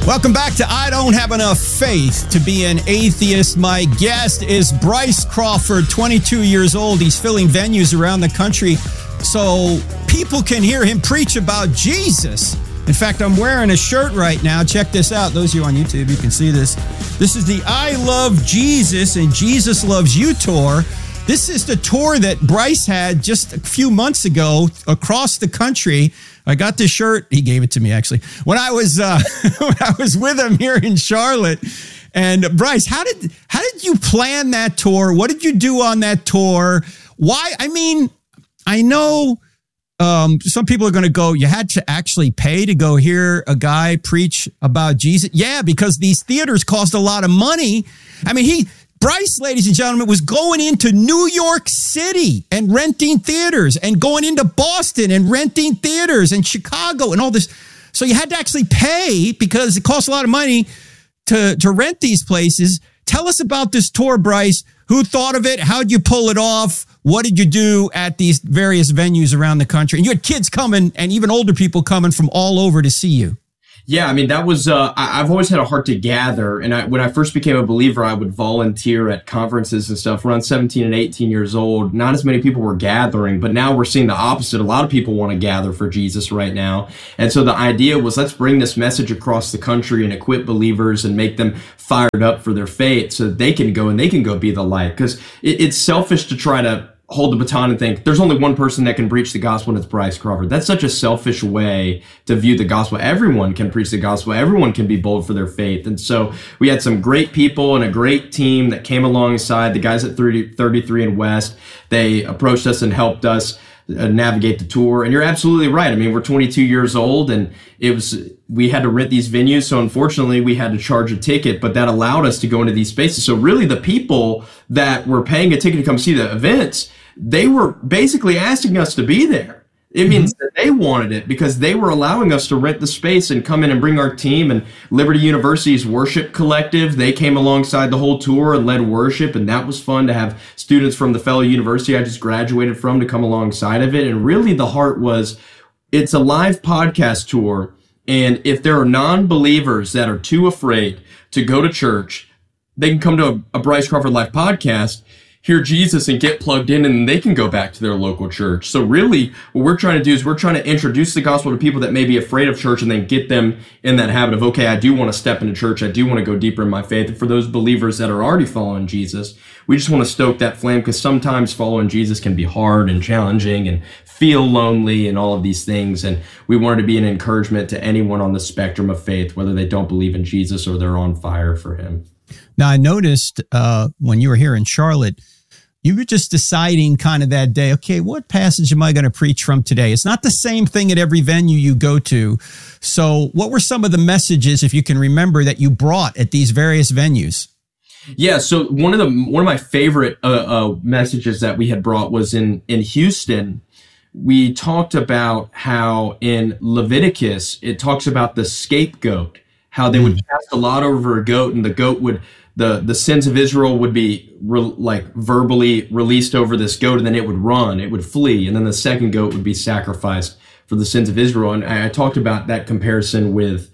Welcome back to I Don't Have Enough Faith to Be an Atheist. My guest is Bryce Crawford, 22 years old. He's filling venues around the country so people can hear him preach about Jesus. In fact, I'm wearing a shirt right now. Check this out. Those of you on YouTube, you can see this. This is the I Love Jesus and Jesus Loves You tour. This is the tour that Bryce had just a few months ago across the country. I got this shirt. He gave it to me, actually, when I was when I was with him here in Charlotte. And Bryce, how did you plan that tour? What did you do on that tour? Why? I mean, I know some people are going to go, you had to actually pay to go hear a guy preach about Jesus. Yeah, because these theaters cost a lot of money. I mean, Bryce, ladies and gentlemen, was going into New York City and renting theaters and going into Boston and renting theaters and Chicago and all this. So you had to actually pay because it costs a lot of money to rent these places. Tell us about this tour, Bryce. Who thought of it? How'd you pull it off? What did you do at these various venues around the country? And you had kids coming and even older people coming from all over to see you. Yeah, I mean, that was, I've always had a heart to gather. And when I first became a believer, I would volunteer at conferences and stuff around 17 and 18 years old. Not as many people were gathering, but now we're seeing the opposite. A lot of people want to gather for Jesus right now. And so the idea was, let's bring this message across the country and equip believers and make them fired up for their faith so that they can go be the light. Because it's selfish to try to hold the baton and think there's only one person that can preach the gospel, and it's Bryce Crawford. That's such a selfish way to view the gospel. Everyone can preach the gospel. Everyone can be bold for their faith. And so we had some great people and a great team that came alongside the guys at 33 and West. They approached us and helped us navigate the tour. And you're absolutely right. I mean, we're 22 years old and we had to rent these venues. So unfortunately we had to charge a ticket, but that allowed us to go into these spaces. So really the people that were paying a ticket to come see the events, they were basically asking us to be there. It means that they wanted it because they were allowing us to rent the space and come in and bring our team. And Liberty University's worship collective, they came alongside the whole tour and led worship. And that was fun to have students from the fellow university I just graduated from to come alongside of it. And really the heart was, it's a live podcast tour. And if there are non-believers that are too afraid to go to church, they can come to a Bryce Crawford Live podcast, hear Jesus and get plugged in, and they can go back to their local church. So really what we're trying to do is we're trying to introduce the gospel to people that may be afraid of church and then get them in that habit of, okay, I do want to step into church. I do want to go deeper in my faith. And for those believers that are already following Jesus, we just want to stoke that flame because sometimes following Jesus can be hard and challenging and feel lonely and all of these things. And we wanted to be an encouragement to anyone on the spectrum of faith, whether they don't believe in Jesus or they're on fire for him. Now, I noticed when you were here in Charlotte, you were just deciding kind of that day, okay, what passage am I going to preach from today? It's not the same thing at every venue you go to. So what were some of the messages, if you can remember, that you brought at these various venues? Yeah, so one of my favorite messages that we had brought was in Houston. We talked about how in Leviticus, it talks about the scapegoat, how they would cast a lot over a goat and the goat would, the sins of Israel would be verbally released over this goat, and then it would run, it would flee, and then the second goat would be sacrificed for the sins of Israel. And I talked about that comparison with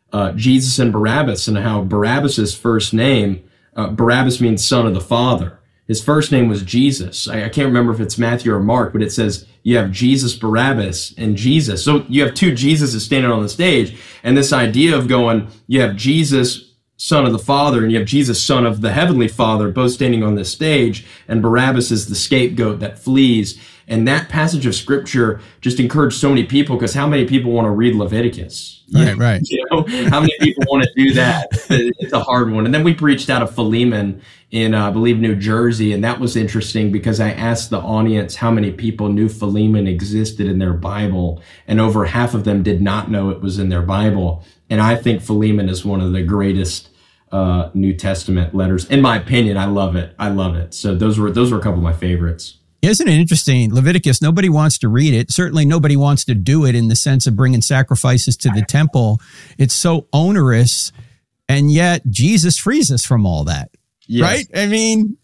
Jesus and Barabbas, and how Barabbas's first name, Barabbas means son of the Father. His first name was Jesus. I can't remember if it's Matthew or Mark, but it says you have Jesus, Barabbas, and Jesus. So you have two Jesuses standing on the stage, and this idea of going, you have Jesus, son of the Father, and you have Jesus, son of the Heavenly Father, both standing on this stage, and Barabbas is the scapegoat that flees. And that passage of scripture just encouraged so many people, because how many people want to read Leviticus? Right. You know, how many people want to do that? It's a hard one. And then we preached out of Philemon in, I believe, New Jersey, and that was interesting because I asked the audience how many people knew Philemon existed in their Bible, and over half of them did not know it was in their Bible. And I think Philemon is one of the greatest New Testament letters. In my opinion, I love it. So those were a couple of my favorites. Isn't it interesting? Leviticus, nobody wants to read it. Certainly nobody wants to do it in the sense of bringing sacrifices to the temple. It's so onerous, and yet Jesus frees us from all that. Yes. Right? I mean,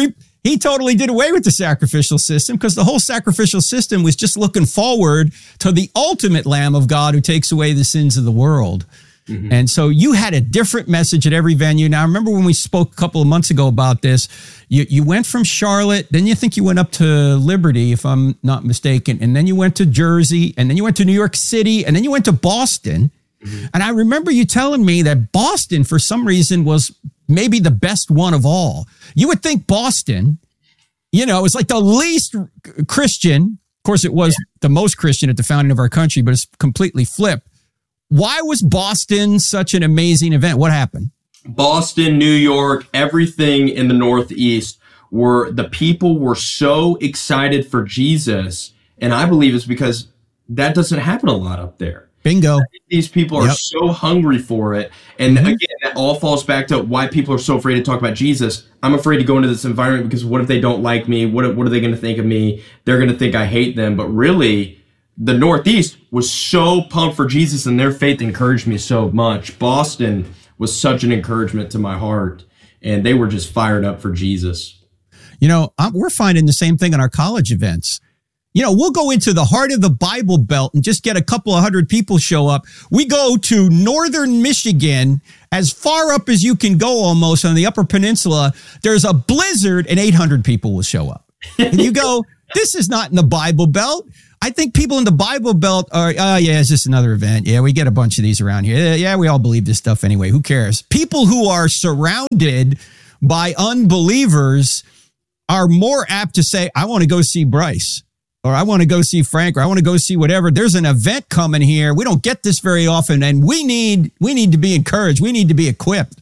he totally did away with the sacrificial system, because the whole sacrificial system was just looking forward to the ultimate Lamb of God who takes away the sins of the world. Mm-hmm. And so you had a different message at every venue. Now, I remember when we spoke a couple of months ago about this, you went from Charlotte, then you think you went up to Liberty, if I'm not mistaken, and then you went to Jersey, and then you went to New York City, and then you went to Boston. Mm-hmm. And I remember you telling me that Boston, for some reason, was maybe the best one of all. You would think Boston, it was like the least Christian. Of course, it was the most Christian at the founding of our country, but it's completely flipped. Why was Boston such an amazing event? What happened? Boston, New York, everything in the Northeast the people were so excited for Jesus. And I believe it's because that doesn't happen a lot up there. Bingo. These people are so hungry for it. And again, that all falls back to why people are so afraid to talk about Jesus. I'm afraid to go into this environment because what if they don't like me? What are they going to think of me? They're going to think I hate them. But really, the Northeast was so pumped for Jesus, and their faith encouraged me so much. Boston was such an encouragement to my heart, and they were just fired up for Jesus. We're finding the same thing in our college events. We'll go into the heart of the Bible Belt and just get a couple of hundred people show up. We go to northern Michigan, as far up as you can go almost on the Upper Peninsula. There's a blizzard and 800 people will show up. And you go, this is not in the Bible Belt. I think people in the Bible Belt are, it's just another event. Yeah, we get a bunch of these around here. Yeah, we all believe this stuff anyway. Who cares? People who are surrounded by unbelievers are more apt to say, I want to go see Bryce, or I want to go see Frank, or I want to go see whatever. There's an event coming here. We don't get this very often, and we need to be encouraged. We need to be equipped.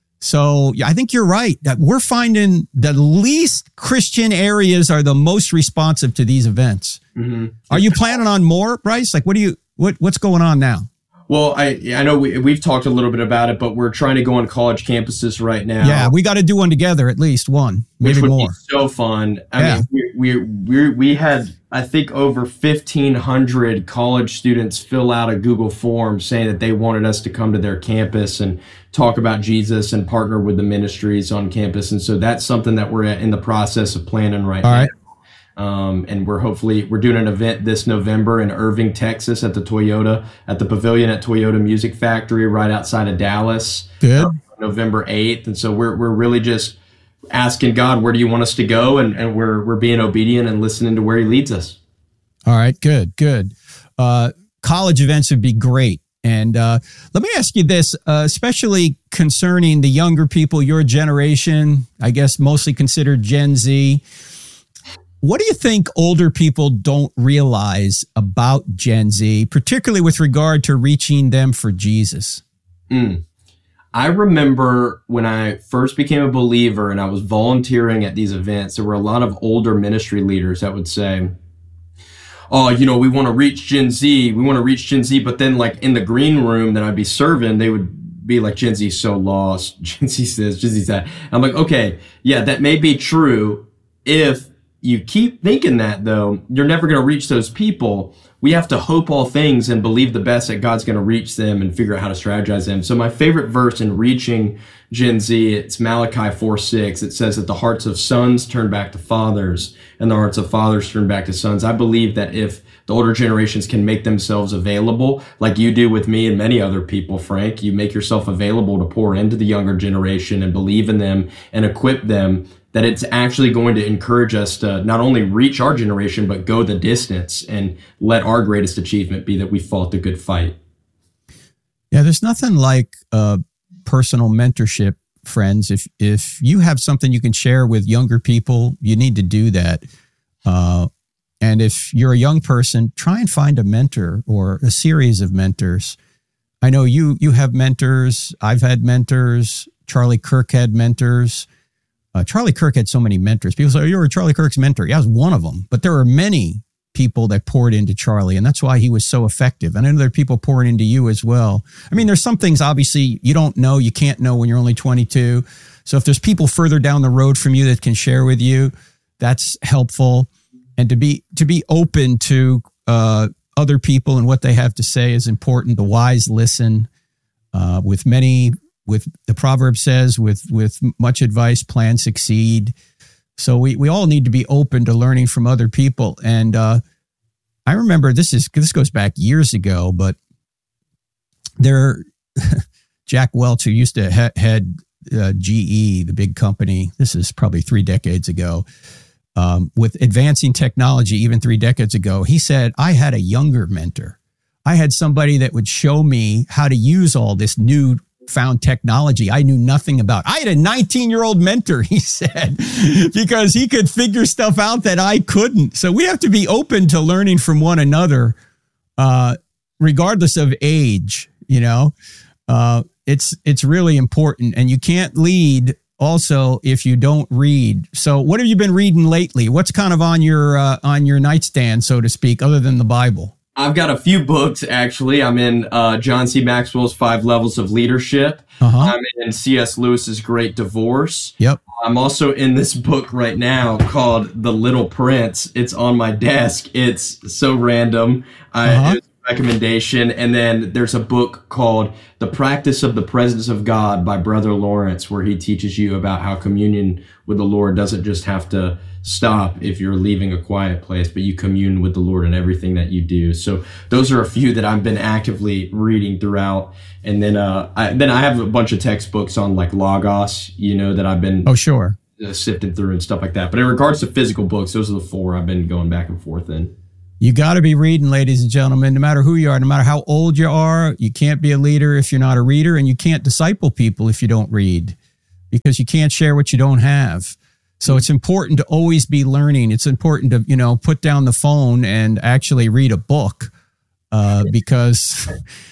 So I think you're right that we're finding the least Christian areas are the most responsive to these events. Mm-hmm. Are you planning on more, Bryce? Like, what's going on now? Well, I know we've talked a little bit about it, but we're trying to go on college campuses right now. Yeah, we got to do one together, at least one, maybe which would more. Be so fun. I mean, we had, I think, over 1,500 college students fill out a Google form saying that they wanted us to come to their campus and talk about Jesus and partner with the ministries on campus. And so that's something that we're in the process of planning right now. All right. And we're doing an event this November in Irving, Texas at the Pavilion at Toyota Music Factory right outside of Dallas. Good. November 8th. And so we're really just asking God, where do you want us to go? And we're being obedient and listening to where he leads us. All right, good. College events would be great. And let me ask you this, especially concerning the younger people, your generation, I guess mostly considered Gen Z. What do you think older people don't realize about Gen Z, particularly with regard to reaching them for Jesus? I remember when I first became a believer and I was volunteering at these events, there were a lot of older ministry leaders that would say, oh, we want to reach Gen Z. We want to reach Gen Z. But then like in the green room that I'd be serving, they would be like, Gen Z's so lost. Gen Z says, Gen Z that. I'm like, okay, yeah, that may be true. If you keep thinking that, though, you're never going to reach those people. We have to hope all things and believe the best that God's going to reach them and figure out how to strategize them. So my favorite verse in reaching Gen Z, it's Malachi 4:6. It says that the hearts of sons turn back to fathers and the hearts of fathers turn back to sons. I believe that if the older generations can make themselves available, like you do with me and many other people, Frank, you make yourself available to pour into the younger generation and believe in them and equip them, that it's actually going to encourage us to not only reach our generation, but go the distance and let our greatest achievement be that we fought the good fight. Yeah, there's nothing like personal mentorship, friends. If you have something you can share with younger people, you need to do that. And if you're a young person, try and find a mentor or a series of mentors. I know you have mentors. I've had mentors. Charlie Kirk had mentors. Charlie Kirk had so many mentors. People say, oh, you're Charlie Kirk's mentor. Yeah, I was one of them. But there are many people that poured into Charlie, and that's why he was so effective. And I know there are people pouring into you as well. I mean, there's some things, obviously, you don't know, you can't know when you're only 22. So if there's people further down the road from you that can share with you, that's helpful. And to be open to other people and what they have to say is important. The wise listen. With the proverb says, with much advice, plans succeed. So we all need to be open to learning from other people. And I remember this goes back years ago, but Jack Welch, who used to head GE, the big company. This is probably 3 decades ago. With advancing technology, even 3 decades ago, he said, I had a younger mentor. I had somebody that would show me how to use all this new found technology I knew nothing about. I had a 19-year-old mentor, he said, because he could figure stuff out that I couldn't. So we have to be open to learning from one another, regardless of age. It's really important, and you can't lead also if you don't read. So what have you been reading lately? What's kind of on your nightstand, so to speak, other than the Bible? I've got a few books, actually. I'm in John C. Maxwell's 5 Levels of Leadership. I'm in C.S. Lewis's Great Divorce. Yep. I'm also in this book right now called The Little Prince. It's on my desk. It's so random. It's a recommendation. And then there's a book called The Practice of the Presence of God by Brother Lawrence, where he teaches you about how communion with the Lord doesn't just have to stop if you're leaving a quiet place, but you commune with the Lord in everything that you do. So those are a few that I've been actively reading throughout. And then I have a bunch of textbooks on like Logos, that I've been sifting through and stuff like that. But in regards to physical books, those are the 4 I've been going back and forth in. You got to be reading, ladies and gentlemen, no matter who you are, no matter how old you are. You can't be a leader if you're not a reader, and you can't disciple people if you don't read, because you can't share what you don't have. So it's important to always be learning. It's important to, put down the phone and actually read a book, because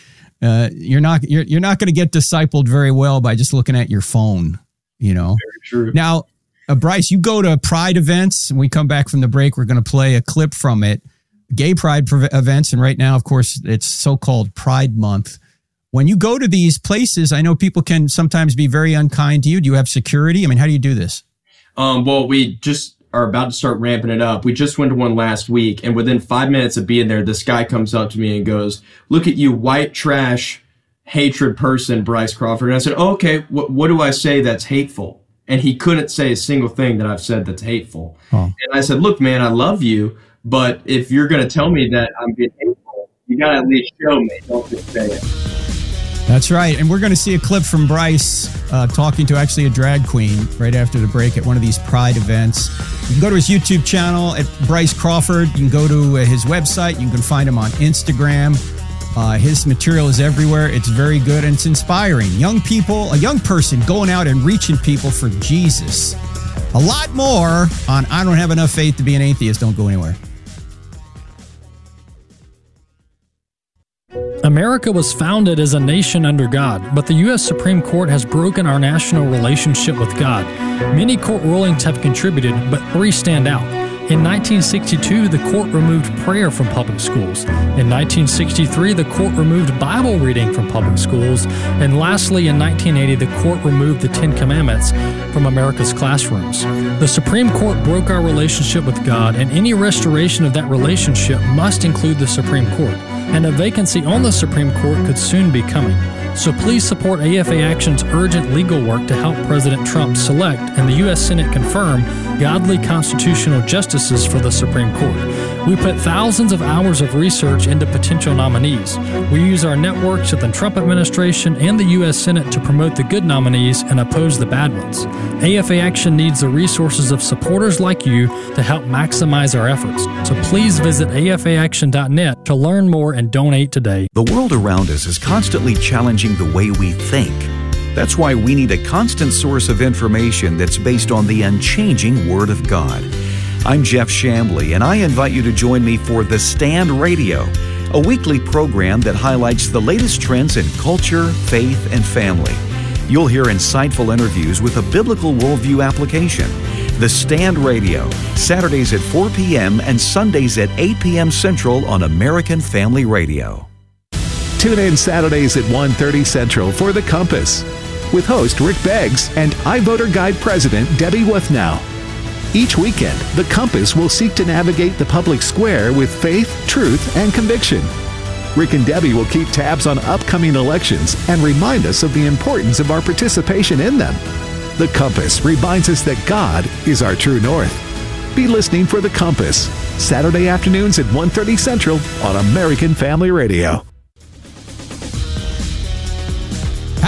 you're not going to get discipled very well by just looking at your phone, Very true. Now, Bryce, you go to Pride events, and we come back from the break. We're going to play a clip from it, gay Pride events. And right now, of course, it's so-called Pride Month. When you go to these places, I know people can sometimes be very unkind to you. Do you have security? I mean, how do you do this? Well, we just are about to start ramping it up. We just went to one last week, and within 5 minutes of being there, this guy comes up to me and goes, "Look at you, white trash, hatred person, Bryce Crawford." And I said, "Oh, okay, what do I say that's hateful?" And he couldn't say a single thing that I've said that's hateful. And I said, "Look, man, I love you, but if you're going to tell me that I'm being hateful, you got to at least show me. Don't just say it." That's right. And we're going to see a clip from Bryce talking to actually a drag queen right after the break at one of these Pride events. You can go to his YouTube channel at Bryce Crawford. You can go to his website. You can find him on Instagram. His material is everywhere. It's very good and it's inspiring. Young people, a young person going out and reaching people for Jesus. A lot more on I Don't Have Enough Faith to Be an Atheist. Don't go anywhere. America was founded as a nation under God, but the U.S. Supreme Court has broken our national relationship with God. Many court rulings have contributed, but 3 stand out. In 1962, the court removed prayer from public schools. In 1963, the court removed Bible reading from public schools. And lastly, in 1980, the court removed the 10 Commandments from America's classrooms. The Supreme Court broke our relationship with God, and any restoration of that relationship must include the Supreme Court. And a vacancy on the Supreme Court could soon be coming. So please support AFA Action's urgent legal work to help President Trump select and the U.S. Senate confirm godly constitutional justices for the Supreme Court. We put thousands of hours of research into potential nominees. We use our networks at the Trump administration and the U.S. Senate to promote the good nominees and oppose the bad ones. AFA Action needs the resources of supporters like you to help maximize our efforts. So please visit afaaction.net to learn more and donate today. The world around us is constantly challenging the way we think. That's why we need a constant source of information that's based on the unchanging Word of God. I'm Jeff Chambly, and I invite you to join me for The Stand Radio, a weekly program that highlights the latest trends in culture, faith, and family. You'll hear insightful interviews with a biblical worldview application. The Stand Radio, Saturdays at 4 p.m. and Sundays at 8 p.m. Central on American Family Radio. Tune in Saturdays at 1:30 Central for The Compass with host Rick Beggs and iVoter Guide President Debbie Withnow. Each weekend, The Compass will seek to navigate the public square with faith, truth, and conviction. Rick and Debbie will keep tabs on upcoming elections and remind us of the importance of our participation in them. The Compass reminds us that God is our true north. Be listening for The Compass, Saturday afternoons at 1:30 Central on American Family Radio.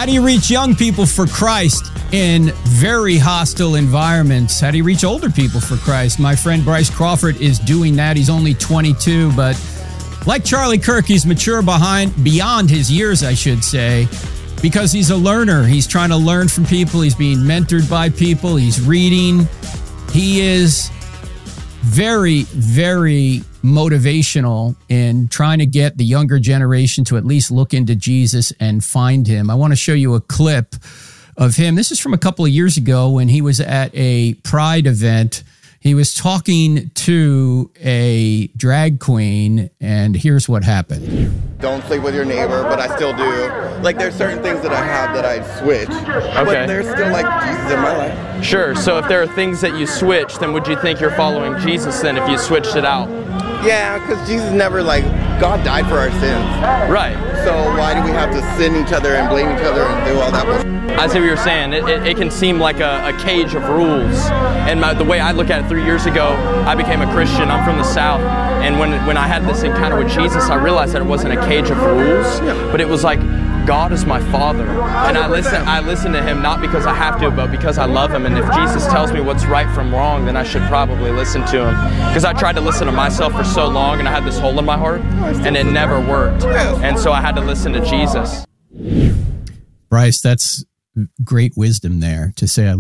How do you reach young people for Christ in very hostile environments? How do you reach older people for Christ? My friend Bryce Crawford is doing that. He's only 22, but like Charlie Kirk, he's mature beyond his years, I should say, because he's a learner. He's trying to learn from people. He's being mentored by people. He's reading. He is very, very motivational in trying to get the younger generation to at least look into Jesus and find him. I want to show you a clip of him. This is from a couple of years ago when he was at a Pride event. He was talking to a drag queen, and here's what happened. Don't sleep with your neighbor, but I still do. Like, there's certain things that I have that I switch, but there's still, like, Jesus in my life. Sure, so if there are things that you switch, then would you think you're following Jesus then if you switched it out? Yeah, because Jesus never, God died for our sins. Right. So why do we have to sin each other and blame each other and do all that bullshit? I see what you're saying. It can seem like a cage of rules. And the way I look at it, 3 years ago, I became a Christian. I'm from the South. And when I had this encounter with Jesus, I realized that it wasn't a cage of rules, but it was like, God is my Father. And I listen to him not because I have to, but because I love him. And if Jesus tells me what's right from wrong, then I should probably listen to him. Because I tried to listen to myself for so long, and I had this hole in my heart, and it never worked. And so I had to listen to Jesus. Bryce, that's great wisdom there to say,